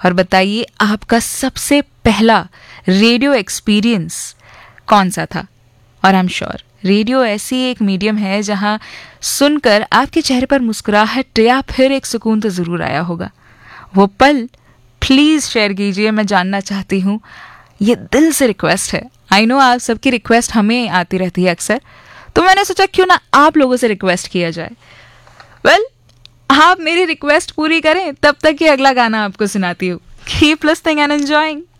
और बताइए आपका सबसे पहला रेडियो एक्सपीरियंस कौन सा था। और आई एम श्योर रेडियो ऐसी एक मीडियम है जहां सुनकर आपके चेहरे पर मुस्कुराहट या फिर एक सुकून तो ज़रूर आया होगा। वो पल प्लीज़ शेयर कीजिए, मैं जानना चाहती हूँ। ये दिल से रिक्वेस्ट है। आई नो आप सबकी रिक्वेस्ट हमें आती रहती है अक्सर, तो मैंने सोचा क्यों ना आप लोगों से रिक्वेस्ट किया जाए। वेल, आप मेरी रिक्वेस्ट पूरी करें तब तक ये अगला गाना आपको सुनाती हूँ। Keep listening and enjoying.